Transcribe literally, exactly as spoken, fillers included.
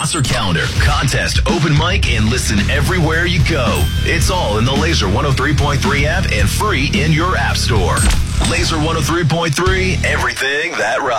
roster calendar, contest, open mic, and listen everywhere you go. It's all in the Laser one oh three point three app and free in your app store. Laser one oh three point three, everything that rocks.